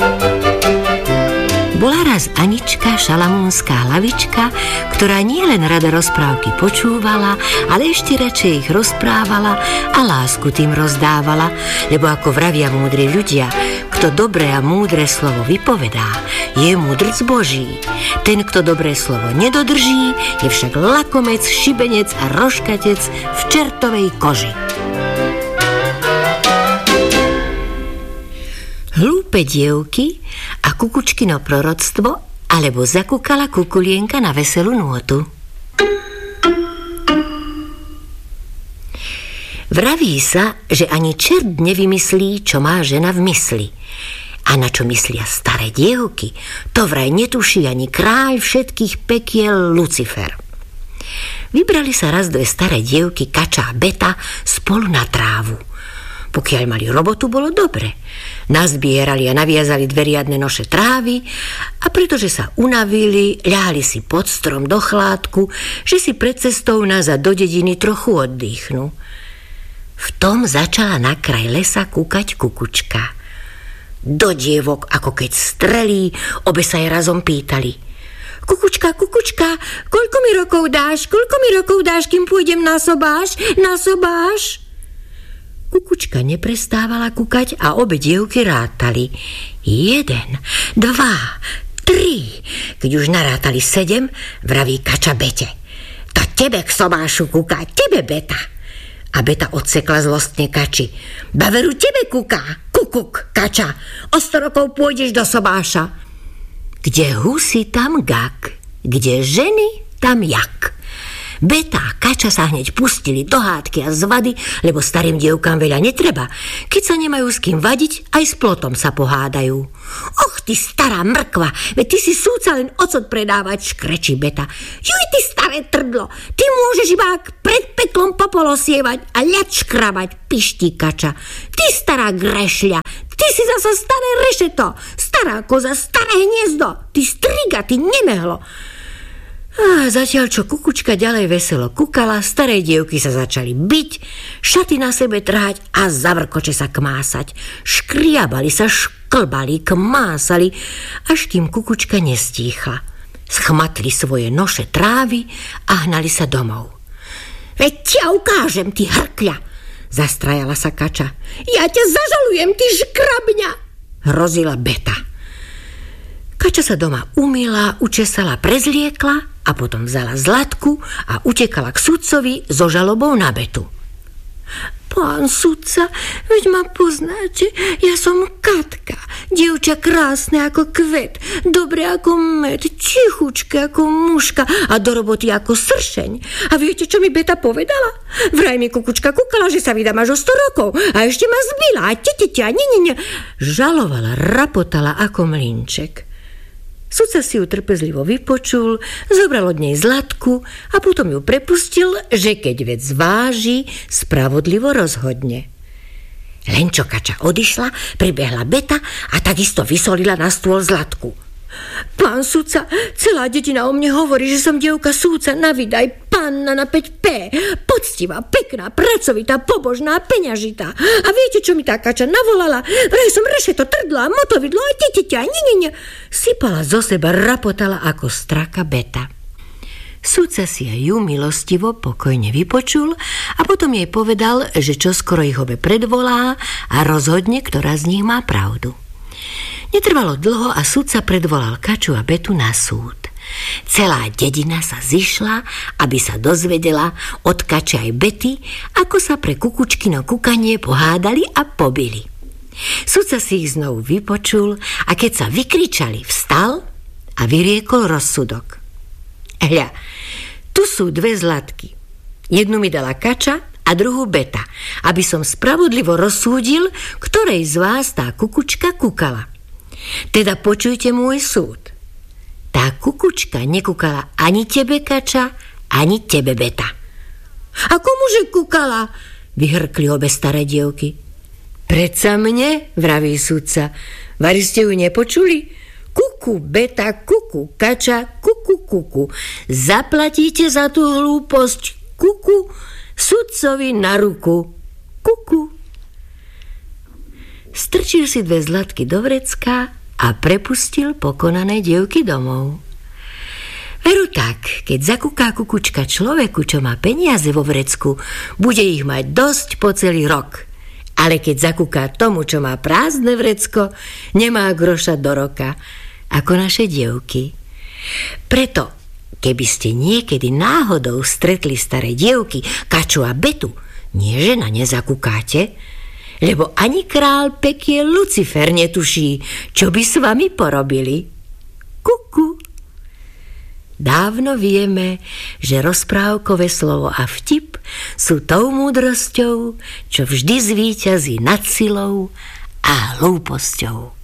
Bola raz Anička, šalamúnska hlavička, ktorá nielen rada rozprávky počúvala, ale ešte radšej ich rozprávala a lásku tým rozdávala, lebo ako vravia múdri ľudia, kto dobré a múdre slovo vypovedá, je múdrc Boží. Ten, kto dobré slovo nedodrží, je však lakomec, šibenec a rožkatec v čertovej koži. Hlúpe dievky a kukučkino proroctvo, alebo zakúkala kukulienka na veselú nôtu. Vraví sa, že ani čert nevymyslí, čo má žena v mysli. A na čo myslia staré dievky, to vraj netuší ani kráľ všetkých pekiel Lucifer. Vybrali sa raz dve staré dievky, Kača a Beta, spolu na trávu. Pokiaľ mali robotu, bolo dobre. Nazbierali a naviazali dve riadne noše trávy a pretože sa unavili, ľahli si pod strom do chládku, že si pred cestou nazad do dediny trochu oddychnú. V tom začala na kraj lesa kúkať kukučka. Do dievok, ako keď strelí, obe sa jej razom pýtali: Kukučka, kukučka, koľko mi rokov dáš, kým pôjdem na sobáš? Kukučka neprestávala kúkať a obe dievky rátali. 1, 2, 3. Keď už narátali 7, vraví Kača Bete: To tebe k sobášu kúka, tebe Beta. A Beta odsekla zlostne Kači: Baveru tebe kúka, kukuk, Kača, o 100 rokov pôjdeš do sobáša. Kde husy, tam gak, kde ženy, tam jak. Beta a Kača sa hneď pustili do hádky a zvady, lebo starým dievkám veľa netreba. Keď sa nemajú s kým vadiť, aj s plotom sa pohádajú. Och, ty stará mrkva, veď ty si súca len ocot predávať, škrečí Beta. Juj, ty staré trdlo, ty môžeš iba pred peklom popolo sievať a ľad škrabať, piští Kača. Ty stará grešľa, ty si zasa staré rešeto, stará koza, staré hniezdo, ty striga, ty nemehlo. A zatiaľ, čo kukučka ďalej veselo kúkala, staré dievky sa začali byť, šaty na sebe trhať a zavrkoče sa kmásať. Škriabali sa, šklbali, kmásali, až kým kukučka nestíchla. Schmatli svoje noše trávy a hnali sa domov. Veď ťa ukážem, ty hrkľa, zastrajala sa Kača. Ja ťa zažalujem, ty škrabňa, hrozila Beta. Kača sa doma umýla, učesala, prezliekla a potom vzala Zlatku a utekala k sudcovi so žalobou na Betu. Pán sudca, veď ma poznáte, ja som Katka, dievča krásne ako kvet, dobre ako med, tichučké ako muška a do roboty ako sršeň. A viete, čo mi Beta povedala? Vraj mi kukučka kúkala, že sa vydám až o 100 rokov a ešte ma zbila a nie. Žalovala, rapotala ako mlynček. Sudca si ju trpezlivo vypočul, zobral od nej Zlatku a potom ju prepustil, že keď vec zváži, spravodlivo rozhodne. Len čo Kača odišla, pribehla Beta a takisto vysolila na stôl Zlatku. Pán sudca, celá dedina o mne hovorí, že som dievka súdca na vydaj, panna na 5P, poctivá, pekná, pracovitá, pobožná, peňažitá. A viete, čo mi tá Kača navolala? Vraj som rešeto, trdla, motovidlo a nie. Sypala zo seba, rapotala ako straka Beta. Sudca si aj ju milostivo pokojne vypočul a potom jej povedal, že čoskoro ich obe predvolá a rozhodne, ktorá z nich má pravdu. Netrvalo dlho a sudca predvolal Kaču a Betu na súd. Celá dedina sa zišla, aby sa dozvedela od Kače aj Bety, ako sa pre kukučkino kúkanie pohádali a pobili. Sudca si ich znovu vypočul a keď sa vykričali, vstal a vyriekol rozsudok. Hľa, tu sú dve Zlatky. Jednu mi dala Kača a druhú Beta, aby som spravodlivo rozsúdil, ktorej z vás tá kukučka kúkala. Teda počujte môj súd. Tá kukučka nekúkala ani tebe, Kača, ani tebe, Beta. A komuže kúkala? Vyhrkli obe staré dievky. Predsa mne, vraví sudca. Vari ste ju nepočuli? Kuku, Beta, kuku, Kača, kuku. Zaplatíte za tú hlúposť, kuku, sudcovi na ruku. Kuku. Strčil si dve Zlatky do vrecka a a prepustil pokonané dievky domov. Veru tak, keď zakúká kukučka človeku, čo má peniaze vo vrecku, bude ich mať dosť po celý rok. Ale keď zakúká tomu, čo má prázdne vrecko, nemá groša do roka, ako naše dievky. Preto, keby ste niekedy náhodou stretli staré dievky, Kaču a Betu, nie že na ne zakúkáte, lebo ani král pekiel Lucifer netuší, čo by s vami porobili. Kuku. Dávno vieme, že rozprávkové slovo a vtip sú tou múdrosťou, čo vždy zvíťazí nad silou a hlúposťou.